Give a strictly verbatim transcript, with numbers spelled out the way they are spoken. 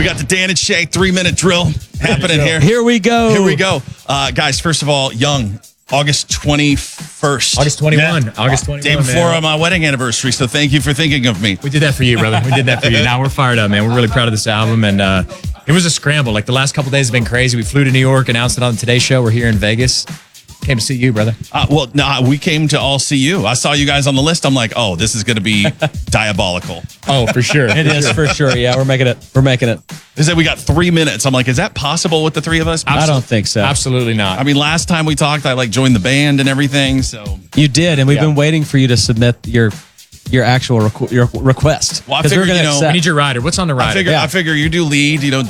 We got the Dan and Shay three-minute drill happening here. Here we go. Here we go. Uh, guys, first of all, Young, August twenty-first. August twenty-first. Yeah. August twenty-first. Day before man. my wedding anniversary, so thank you for thinking of me. We did that for you, brother. We did that for you. Now we're fired up, man. We're really proud of this album, and uh, it was a scramble. Like the last couple days have been crazy. We flew to New York, announced it on the Today Show. We're here in Vegas. Came to see you, brother. Uh, well, no, nah, we came to all see you. I saw you guys on the list. I'm like, oh, this is going to be diabolical. Oh, for sure. It is for sure. Yeah, we're making it. We're making it. They said we got three minutes. I'm like, is that possible with the three of us? I don't think so. Absolutely not. I mean, last time we talked, I like joined the band and everything. So You did, and we've Yeah. been waiting for you to submit your your actual requ- your request. Well, I 'Cause figured, we're gonna you know, we accept- need your rider. What's on the rider? I figure, Yeah. I figure you do lead. You know,